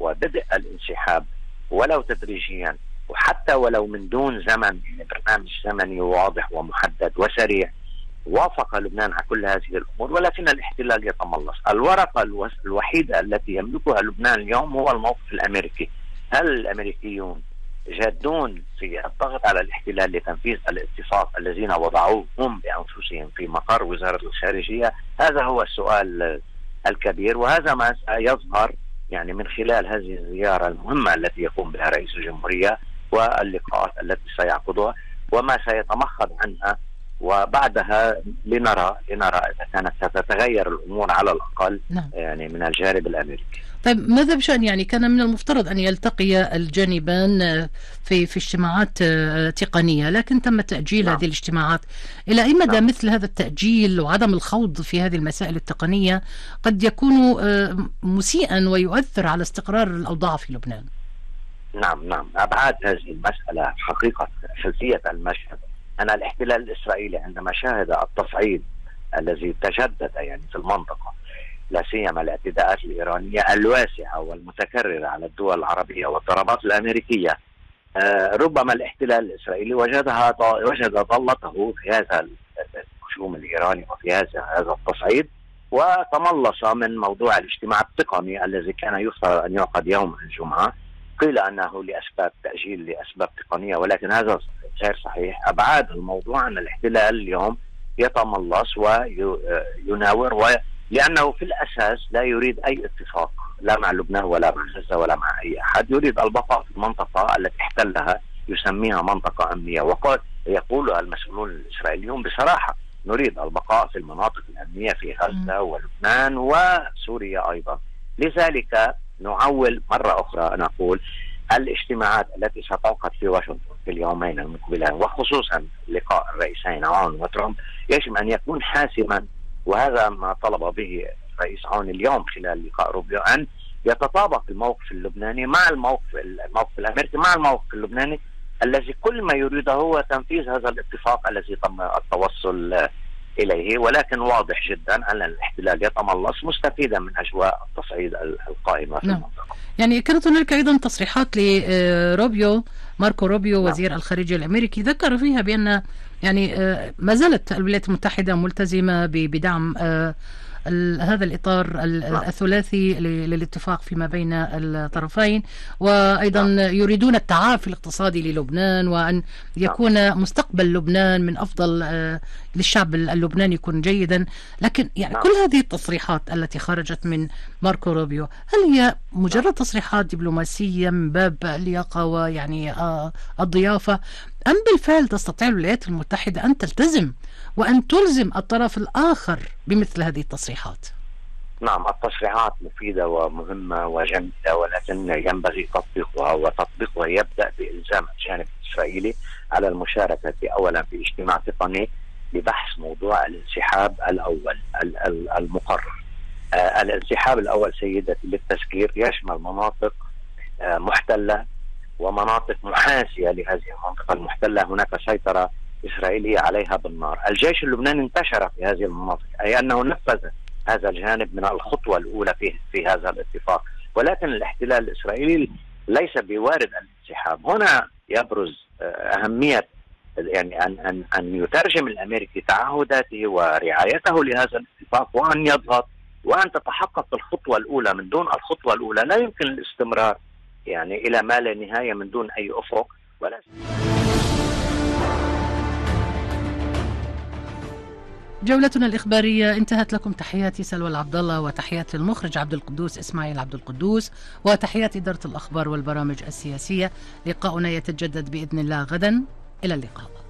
وبدء الانسحاب ولو تدريجيا وحتى ولو من دون زمن، يعني برنامج زمني واضح ومحدد وسريع، وافق لبنان على كل هذه الأمور، ولكن الاحتلال يتملص. الورقة الوحيدة التي يملكها لبنان اليوم هو الموقف الأمريكي. هل الأمريكيون جادون في الضغط على الاحتلال لتنفيذ الاتفاق الذين وضعوه هم بأنفسهم في مقر وزارة الخارجية؟ هذا هو السؤال الكبير، وهذا ما سيظهر يعني من خلال هذه الزيارة المهمة التي يقوم بها رئيس الجمهورية واللقاءات التي سيعقدها وما سيتمخض عنها، وبعدها لنرى إذا كانت ستتغير الأمور على الأقل يعني من الجانب الأمريكي. طيب ماذا بشأن، يعني كان من المفترض أن يلتقي الجانبان في اجتماعات تقنية، لكن تم تأجيل هذه الاجتماعات. إلى أي مدى مثل هذا التأجيل وعدم الخوض في هذه المسائل التقنية قد يكون مسيئا ويؤثر على استقرار الأوضاع في لبنان؟ نعم، أبعاد هذه المسألة حقيقة خلفية المشهد أن الاحتلال الإسرائيلي عندما شاهد التصعيد الذي تجدد يعني في المنطقة، لا سيما الاعتداءات الإيرانية الواسعة والمتكررة على الدول العربية والضربات الأمريكية، ربما الاحتلال الإسرائيلي وجد ضلته في هذا الهجوم الإيراني وفي هذا التصعيد، وتملص من موضوع الاجتماع التقني الذي كان يفترض أن يعقد يوم الجمعة. قيل أنه لأسباب تأجيل لأسباب تقنية، ولكن هذا غير صحيح. أبعاد الموضوع أن الاحتلال اليوم يتملص ويناور، لأنه في الأساس لا يريد أي اتفاق لا مع لبنان ولا مع غزة ولا مع أي أحد، يريد البقاء في المنطقة التي احتلها يسميها منطقة أمنية، وقد يقول المسؤولون الإسرائيليون بصراحة نريد البقاء في المناطق الأمنية في غزة ولبنان وسوريا أيضا. لذلك نعول مرة أخرى نقول الاجتماعات التي ستعقد في واشنطن في اليومين المقبلين، وخصوصا لقاء الرئيسين عون وترامب، يجب أن يكون حاسما، وهذا ما طلب به رئيس عون اليوم خلال لقاء روبيو، أن يتطابق الموقف اللبناني مع الموقف الأمريكي مع الموقف اللبناني الذي كل ما يريده هو تنفيذ هذا الاتفاق الذي تم التوصل إليه. ولكن واضح جدا أن الاحتلال يتملص مستفيدا من أجواء التصعيد القائمة في المنطقة. يعني كانت هناك أيضا تصريحات لروبيو ماركو روبيو وزير الخارجية الأمريكي، ذكر فيها بأن يعني ما زالت الولايات المتحدة ملتزمة بدعم هذا الإطار الثلاثي للاتفاق فيما بين الطرفين، وأيضا يريدون التعافي الاقتصادي للبنان، وأن يكون مستقبل لبنان من أفضل للشعب اللبناني يكون جيدا. لكن يعني كل هذه التصريحات التي خرجت من ماركو روبيو، هل هي مجرد تصريحات دبلوماسية من باب اللياقة ويعني الضيافة، أم بالفعل تستطيع الولايات المتحدة أن تلتزم وأن تلزم الطرف الآخر بمثل هذه التصريحات؟ نعم، التصريحات مفيدة ومهمة وجميلة، ولكن ينبغي تطبيقها، وتطبيقها يبدأ بإلزام الجانب الإسرائيلي على المشاركة أولا في اجتماع تقني لبحث موضوع الانسحاب الأول المقرر. الانسحاب الأول سيدتي للتذكير يشمل مناطق محتلة ومناطق محاذية لهذه المنطقة المحتلة هناك سيطرة إسرائيلية عليها بالنار. الجيش اللبناني انتشر في هذه المناطق، أي أنه نفذ هذا الجانب من الخطوة الأولى في هذا الاتفاق، ولكن الاحتلال الإسرائيلي ليس بوارد الانسحاب. هنا يبرز أهمية يعني أن يترجم الأمريكي تعهداته ورعايته لهذا الاتفاق، وأن يضغط وأن تتحقق الخطوة الأولى. من دون الخطوة الأولى لا يمكن الاستمرار يعني إلى ما لا نهاية من دون أي أفق ولا. جولتنا الإخبارية انتهت. لكم تحياتي سلوى العبد الله، وتحيات المخرج عبد القدوس إسماعيل عبد القدوس، وتحيات إدارة الأخبار والبرامج السياسية. لقاؤنا يتجدد بإذن الله غدا، إلى اللقاء.